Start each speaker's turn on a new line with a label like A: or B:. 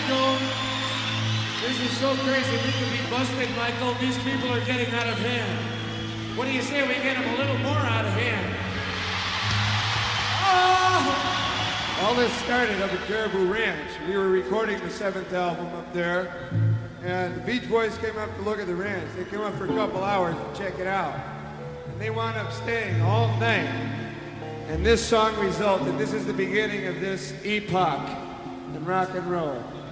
A: Michael. This is so crazy. We could be busted, Michael. These people are getting out of hand. What do you say we get them a little more out of hand? Oh! All this started up at Caribou Ranch. We were recording the 7th album up there, and the Beach Boys came up to look at the ranch. They came up for a couple hours to check it out. And they wound up staying all night. And this song resulted. This is the beginning of this epoch in rock and roll.